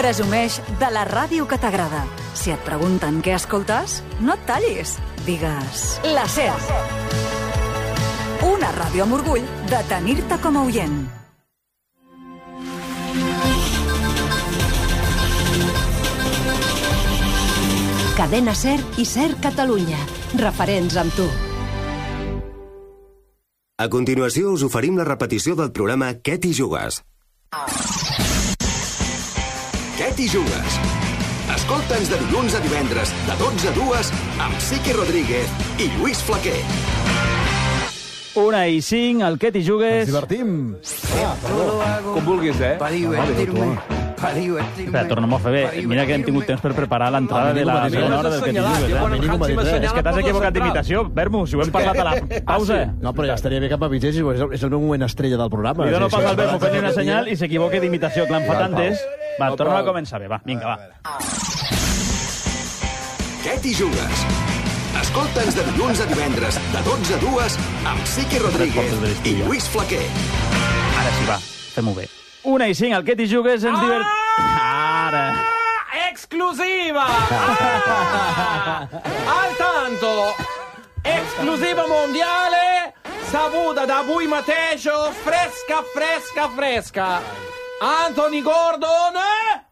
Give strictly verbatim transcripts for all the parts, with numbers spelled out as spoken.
presumeix de la ràdio que t'agrada. Si et pregunten què escoltes, no et tallis. Digues la SER. Una ràdio amb orgull de tenir-te com a oient. Cadena SER i SER Catalunya. Referents amb tu. A continuació us oferim la repetició del programa Què t'hi jugues? Què t'hi jugues? Escolta'ns de dilluns a divendres, de dotze a dues, amb Siqui Rodríguez i Lluís Flaquer. Una i cinc, el Què t'hi jugues? Ens divertim. Ah, com vulguis, eh? Pa divertir-me. Pa divertir-me. Espera, tornem a fer bé. Mira que hem tingut temps per preparar l'entrada de la segona hora del Què t'hi jugues. Eh? És que t'has equivocat d'imitació, Vermo, si ho hem parlat a la pausa. No, però ja estaria bé que m'avisessis, és el meu moment estrella del programa. Li dono pas al Vermo fent-li una senyal i s'equivoca d'imitació, que l'han fa tantes. Va, torna a començar bé, va, vinga, va. Què t'hi jugues? Escolta'ns de dilluns a divendres, de dotze a dues, amb Siqui Rodríguez i Lluís Flaquer. Ara sí, va, fem-ho bé. Una i cinc, el Què t'hi jugues ens divert... Ara... Exclusiva! Ah! Al tanto! Exclusiva mondiale, saputa da avui mateix, fresca, fresca, fresca. Anthony Gordon...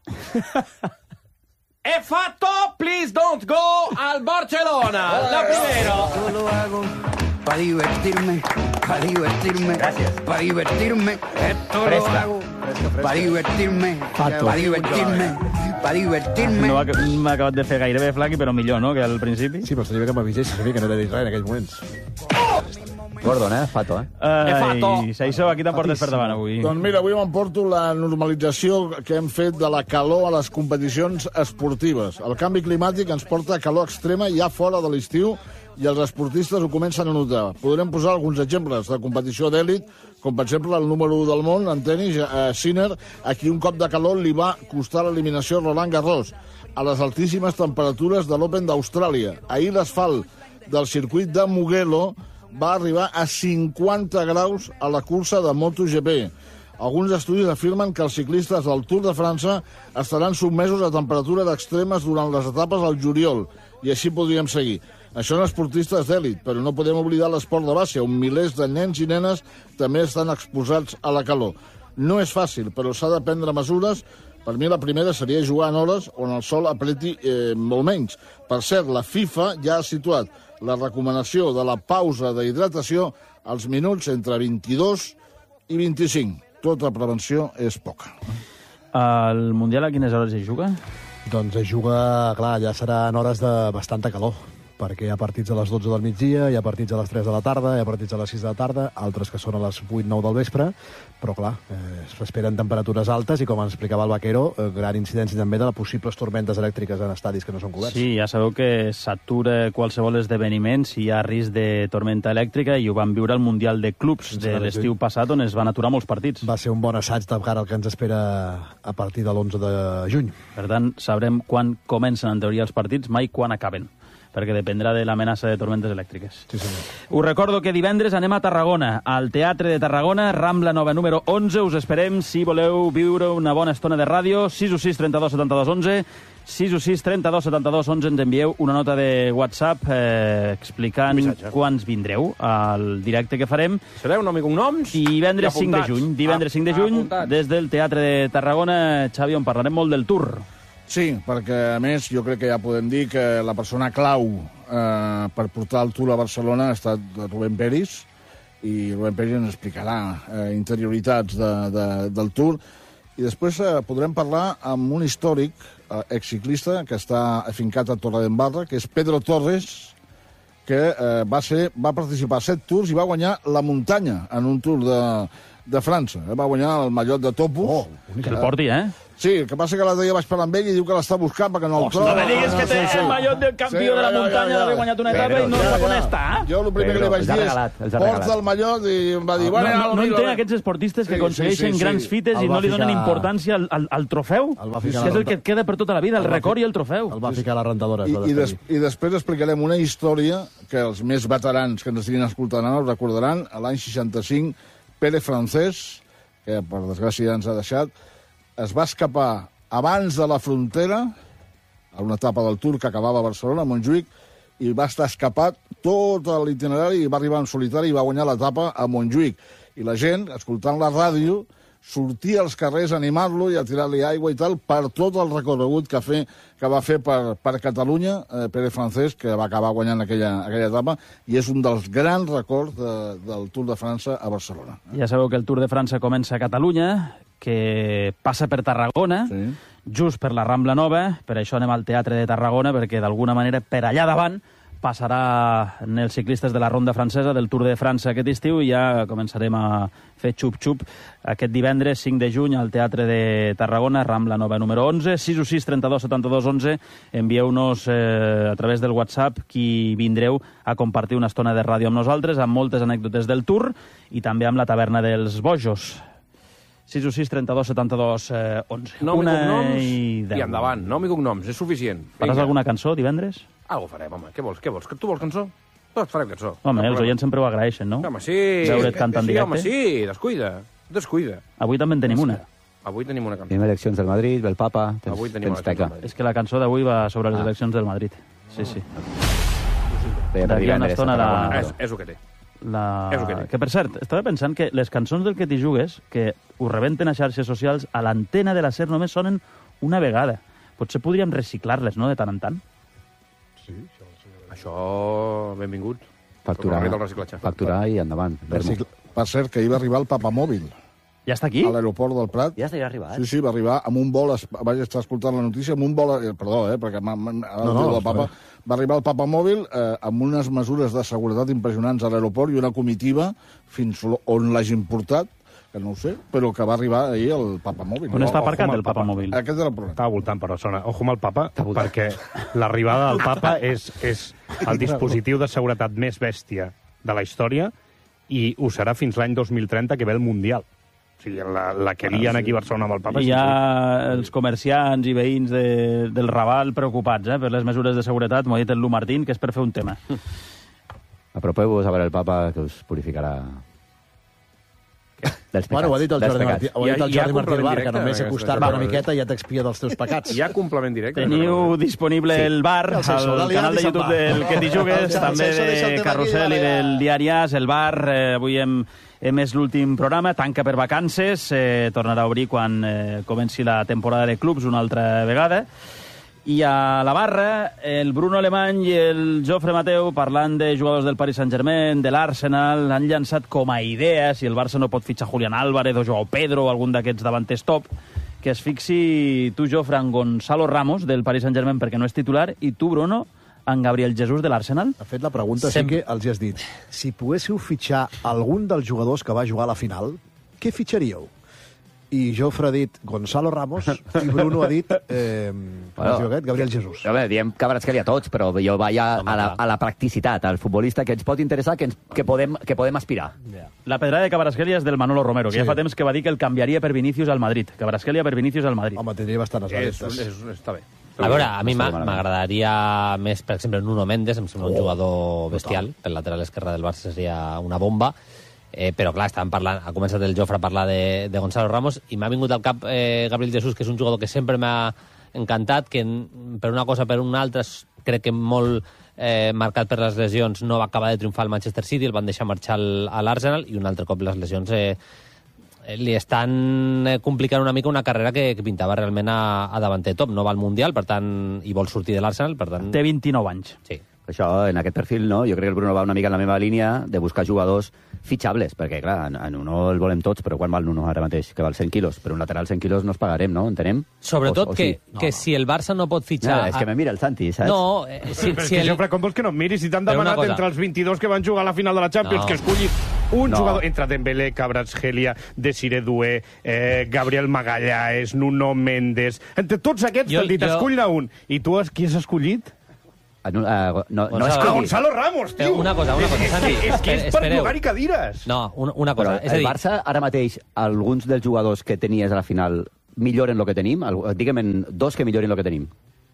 È fatto, please don't go al Barcelona. La primero. Yo lo hago pa divertirme, pa divertirme, pa divertirme. Esto lo hago pa divertirme, pa divertirme, pa divertirme. No m'ha acabat de fer gairebé Flaqui, però millor, no?, que al principi. Sí, però estaria bé que m'avisessis, sabia que no t'he dit res en aquells moments. Gordon, eh? Fato, eh? Ai, Saissó, aquí t'emportes per davant avui. Doncs mira, avui m'emporto la normalització que hem fet de la calor a les competicions esportives. El canvi climàtic ens porta a calor extrema ja fora de l'estiu i els esportistes ho comencen a notar. Podrem posar alguns exemples de competició d'èlit, com per exemple el número u del món en tenis, eh, Sinner, a qui un cop de calor li va costar l'eliminació Roland Garros, a les altíssimes temperatures de l'Open d'Austràlia. Ahir l'asfalt del circuit de Mugello va arribar a cinquanta graus a la cursa de MotoGP. Alguns estudis afirmen que els ciclistes del Tour de França estaran sotmesos a temperatures extremes durant les etapes al juliol, i així podríem seguir. Això són esportistes d'èlit, però no podem oblidar l'esport de base, on milers de nens i nenes també estan exposats a la calor. No és fàcil, però s'ha de prendre mesures. Per mi la primera seria jugar en hores on el sol apreti eh, molt menys. Per cert, la FIFA ja ha situat la recomanació de la pausa d'hidratació als minuts entre vint-i-dos i vint-i-cinc. Tota prevenció és poca. El Mundial a quines hores hi juga? Doncs es juga, clar, ja seran hores de bastanta calor, perquè hi ha partits a les dotze del migdia, hi ha partits a les tres de la tarda, hi ha partits a les sis de la tarda, altres que són a les vuit nou del vespre, però clar, eh, s'esperen temperatures altes i, com ens explicava el Vaquero, eh, gran incidència també de les possibles tormentes elèctriques en estadis que no són coberts. Sí, ja sabeu que s'atura qualsevol esdeveniment si hi ha risc de tormenta elèctrica, i ho vam viure al Mundial de Clubs de l'estiu passat, on es van aturar molts partits. Va ser un bon assaig de cara al que ens espera a partir de l'onze de juny. Per tant, sabrem quan comencen en teoria els partits, mai quan acaben, perquè dependrà de l'amenaça de tormentes elèctriques. Sí, senyor. Us recordo que divendres anem a Tarragona, al Teatre de Tarragona, Rambla Nova número onze. Us esperem si voleu viure una bona estona de ràdio. sis u sis trenta dos setanta dos onze. sis u sis trenta dos setanta dos onze. Ens envieu una nota de WhatsApp eh, explicant quants vindreu al directe que farem. Sereu nom i cognoms? Divendres cinc de juny. Divendres cinc de juny, apuntats. des del Teatre de Tarragona. Xavi, on parlarem molt del Tour. Sí, perquè, a més, jo crec que ja podem dir que la persona clau eh, per portar el Tour a Barcelona ha estat Rubén Peris, i Rubén Peris ens explicarà eh, interioritats de, de, del Tour. I després eh, podrem parlar amb un històric, eh, exciclista, que està afincat a Torredembarra, que és Pedro Torres, que eh, va, ser, va participar a set tours i va guanyar la muntanya en un Tour de, de França. Eh, va guanyar el mallot de Topos. Oh, que el porti, eh? Sí, el que passa que l'altre dia vaig parlar amb ell i diu que l'està buscant perquè no el troba. No me diguis que té el mallot del campió de la muntanya d'haver guanyat una etapa i no sap on està. Jo el primer que li vaig dir és porta el mallot, i em va dir... No, no, no entenc aquests esportistes que aconsegueixen grans fites i no li donen importància al, al trofeu, que és el que et queda per tota la vida, el record i el trofeu. El va ficar a la rentadora. I, i, des, I després explicarem una història que els més veterans que ens estiguin escoltant ara recordaran. L'any seixanta-cinc, Pere Francés, que per desgràcia ja ens ha deixat, es va escapar abans de la frontera, a una etapa del Tour que acabava a Barcelona, a Montjuïc, i va estar escapat tot l'itinerari i va arribar en solitari i va guanyar l'etapa a Montjuïc. I la gent, escoltant la ràdio, sortia als carrers a animar-lo i a tirar-li aigua i tal per tot el recorregut que, fe, que va fer per, per Catalunya, eh, Pere Francesc, que va acabar guanyant aquella, aquella etapa, i és un dels grans records de, del Tour de França a Barcelona. Ja sabeu que el Tour de França comença a Catalunya, que passa per Tarragona, sí. just per la Rambla Nova, per això anem al Teatre de Tarragona, perquè d'alguna manera per allà davant passaran els ciclistes de la Ronda Francesa del Tour de França aquest estiu i ja començarem a fer xup-xup aquest divendres cinc de juny al Teatre de Tarragona, Rambla Nova número onze, sis u sis trenta-dos setanta-dos onze. Envieu-nos eh, a través del WhatsApp qui vindreu a compartir una estona de ràdio amb nosaltres, amb moltes anècdotes del Tour i també amb la taverna dels bojos. sis u sis trenta-dos setanta-dos onze. Nom i cognoms i, i endavant. Nom i cognoms, és suficient. Faràs alguna cançó divendres? Algo farem, home. Què vols? Què vols? Tu vols cançó? Tots farem cançó. Home, els oients sempre ho agraeixen, no? Home, sí. Veure't cantar en sí, directe. home, sí. Descuida. Descuida. Avui també en tenim una. Avui tenim una cançó. Tenim eleccions del Madrid, del Papa... Tens, Avui tenim tens eleccions del Madrid. És que la cançó d'avui va sobre les Ah. eleccions del Madrid. Sí, sí. Bé, D'aquí a una estona la... És, és el que té. La... És el que té. Que, per cert, estava pensant que les cançons del que t'hi jugues, que ho rebenten a xarxes socials, a l'antena de la SER només sonen una vegada. Potser podríem reciclar-les, no?, de tant en tant. Sí, Això, benvingut. Facturar, Del reciclatge. facturar i endavant. Per, per cert, que hi va arribar el papamòbil. Ja està aquí? A l'aeroport del Prat. Ja estaria arribat. Sí, sí, va arribar amb un vol, es- vaig estar escoltant la notícia, amb un vol, eh, perdó, eh, perquè m'ha- m'ha- ara No, no, no, el papa, va arribar el papamòbil eh, amb unes mesures de seguretat impressionants a l'aeroport i una comitiva fins lo- on l'hagin portat, que no ho sé, però que va arribar ahir el papamòbil. On està Ojo aparcat amb el el papa. papamòbil? Aquest era el problema. Estava voltant per Barcelona. Ojo amb el papa, perquè l'arribada del papa és, és el dispositiu de seguretat més bèstia de la història i ho serà fins l'any dos mil trenta, que ve el Mundial. O sigui, la, la que lien aquí a Barcelona amb el papa... I hi ha els comerciants i veïns de, del Raval preocupats eh, per les mesures de seguretat. M'ho ha dit el Lu Martín, que és per fer un tema. Apropeu-vos a veure el papa, que us purificarà dels pecats. Bueno, ho ha dit el dels Jordi pecats. Martí, ho ha dit Hi ha- el hi ha Jordi Martí complement Bar, que directe, només aquesta acostar-te cosa. una miqueta ja t'expia dels teus pecats. Hi ha complement directe. Teniu disponible Sí. el bar, El Celso, al dale, canal de dale, YouTube Sampa. del Que t'hi jugues, El també Celso, deixa el de tema Carrusel aquí, i dale, del dale. Diari As, el bar. Eh, avui hem, hem és l'últim programa, tanca per vacances, eh, tornarà a obrir quan eh, comenci la temporada de clubs una altra vegada. I a la barra, el Bruno Alemany i el Jofre Mateu, parlant de jugadors del Paris Saint-Germain, de l'Arsenal, han llançat com a idea, si el Barça no pot fitxar Julián Álvarez o Joao Pedro o algun d'aquests davanters top, que es fixi tu, Jofre, en Gonzalo Ramos, del Paris Saint-Germain, perquè no és titular, i tu, Bruno, en Gabriel Jesús, de l'Arsenal? De fet, la pregunta sí que els hi has dit. Si poguéssiu fitxar algun dels jugadors que va jugar a la final, què fitxaríeu? I Jofre ha dit Gonzalo Ramos i Bruno ha dit eh, Bueno, bueno, aquest, Gabriel Jesús. A veure, diem Kvaratskhelia a tots, però jo vaig a, a, la, a la practicitat, al futbolista que ens pot interessar, que, ens, que, podem, que podem aspirar. La pedrada de Kvaratskhelia és del Manolo Romero, que Sí. ja fa temps que va dir que el canviaria per Vinícius al Madrid. Kvaratskhelia per Vinícius al Madrid. Home, tindria bastantes És, valetes. és, està bé. A veure, a mi No m'a- està malament. m'agradaria més, per exemple, Nuno Méndez, em sembla un jugador bestial, pel lateral esquerre del Barça seria una bomba, eh, però clar, estàvem parlant, ha començat el Jofre a parlar de, de Gonzalo Ramos i m'ha vingut al cap eh, Gabriel Jesús, que és un jugador que sempre m'ha encantat, que en- per una cosa o per una altra s- crec que molt eh, marcat per les lesions no va acabar de triomfar al Manchester City, el van deixar marxar al, a l'Arsenal i un altre cop les lesions eh, eh, li estan eh, complicant una mica una carrera que, que pintava realment a, a davanter top. No va al Mundial, per tant, i vol sortir de l'Arsenal, per tant... Té vint-i-nou anys. Sí. Això, en aquest perfil, no? Jo crec que el Bruno va una mica en la meva línia de buscar jugadors fitxables, perquè, clar, en, en Nuno el volem tots, però quan val Nuno ara mateix? Que val cent quilos. Per un lateral cent quilos no els pagarem, no? Entenem? Sobretot O- o que, sí? que si el Barça no pot fitxar... No, és que me mira el Santi, saps? No, eh, si, Però és si que, el... Jofre, com vols que no em miris? Si t'han Però una demanat cosa. entre els vint-i-dos que van jugar a la final de la Champions No. que escollis un No. jugador entre Dembélé, Kvaratskhelia, Desiré Doué, eh, Gabriel Magallanes, Nuno Méndez... Entre tots aquests Jo- t'han dit, jo- escull-ne un. I tu has, qui has escollit? Ah, no, ah, no, no Gonzalo- és Ah, que... Gonzalo Ramos, Però tio! una cosa, una cosa, És, Santi, és, és que és per espereu. llogar-hi cadires. No, una, una Però cosa. És a el dir, Barça, ara mateix, alguns dels jugadors que tenies a la final milloren el que tenim? Algú- Digue'm en dos que milloren el que tenim.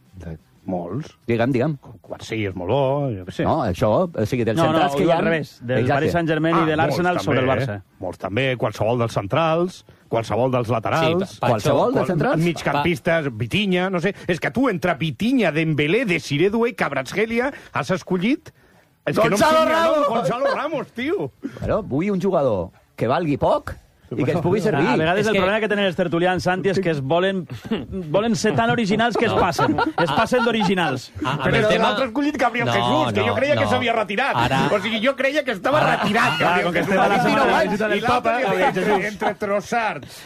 Molts. Digue'm, digue'm. Sí, és molt bo, jo què sé. No, això, o sigui, dels No, no, centrals ho que diu hi ha... al revés. Del Exacte. Paris Saint-Germain i de l'Arsenal molts sobre el també, Barça. eh? Molts també, qualsevol dels centrals, qualsevol dels laterals. Sí, qualsevol dels centrals? Migcampistes, Vitinha, no sé. És que tu, entre Vitinha, Dembélé, Desiré Doué i Kvaratskhelia, has escollit... És que Gonzalo no Ramos! Gonzalo Ramos, tio! Bueno, vull un jugador que valgui poc i que ens pugui servir. A vegades és el que... problema que tenen els tertulians, Santi, és que es volen, volen ser tan originals que es passen. Es passen d'originals. Ah, però el tema... l'altre escollit Gabriel no, Jesús, que no, jo creia no. que s'havia retirat. Ara... O sigui, jo creia que estava Ara... retirat. Ara... Gabriel Jesús. I l'altre, entre Trossard,